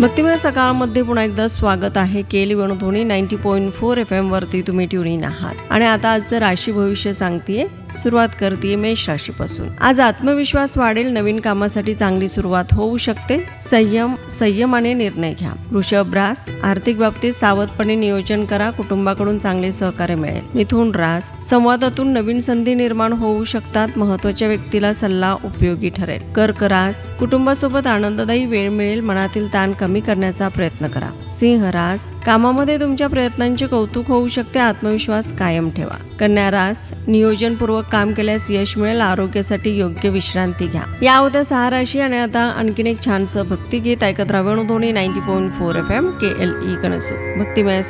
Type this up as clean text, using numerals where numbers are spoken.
भक्तिमय सकाळमध्ये पुन्हा एकदा स्वागत आहे. केली वेणुध्वनी 90.4 FM वरती तुम्ही ट्यून इन आहात आणि आता आजचं राशी भविष्य सांगतेय. सुरुवात करतेय मेष राशीपासून. आज आत्मविश्वास वाढेल. नवीन कामासाठी चांगली सुरुवात होऊ शकते. संयमाने निर्णय घ्या. वृषभ रास, आर्थिक बाबतीत सावधपणे नियोजन करा. कुटुंबाकडून चांगले सहकार्य मिळेल. मिथुन रास, संवादातून नवीन संधी निर्माण होऊ शकतात. महत्त्वाच्या व्यक्तीला सल्ला उपयोगी ठरेल. कर्क रास, कुटुंबासोबत आनंददायी वेळ मिळेल. मनातील ताण कमी करण्याचा प्रयत्न करा. सिंह रास, कामामध्ये तुमच्या प्रयत्नांचे कौतुक होऊ शकते. आत्मविश्वास कायम ठेवा. कन्या रास, नियोजनपूर्वक काम केल्यास यश मिळेल. आरोग्यासाठी योग्य विश्रांती घ्या. या होत्या 6 राशी आणि आता आणखीन एक छानसं भक्तिगीत ऐकत राहा. Venudhwani 90.4 FM KLE कणसू. भक्तिमय